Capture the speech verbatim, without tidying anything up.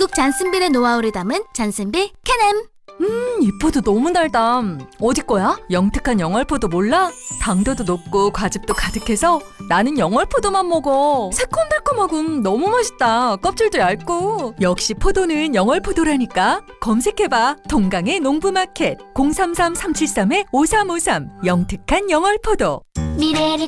미국 잔슨빌의 노하우를 담은 잔슨빌 캔엠. 음, 이 포도 너무 달다. 어디 거야? 영특한 영월포도 몰라? 당도도 높고 과즙도 가득해서 나는 영월포도만 먹어. 새콤달콤하고 너무 맛있다. 껍질도 얇고. 역시 포도는 영월포도라니까. 검색해봐. 동강의 농부마켓 공삼삼 삼칠삼 오삼오삼 영특한 영월포도. 미래를